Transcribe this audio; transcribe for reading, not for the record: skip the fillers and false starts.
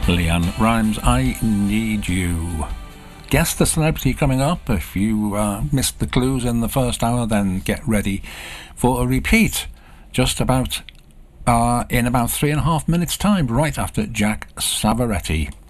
LeAnn Rimes, I Need You. Guess the celebrity coming up. If you missed the clues in the first hour, then get ready for a repeat just about in about 3.5 minutes' time, right after Jack Savoretti.